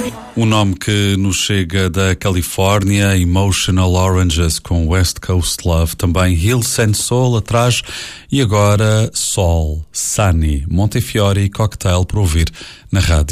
Um nome que nos chega da Califórnia, Emotional Oranges com West Coast Love, também Hills and Soul atrás e agora Sol, Sunny, Montefiore e Cocktail para ouvir na rádio.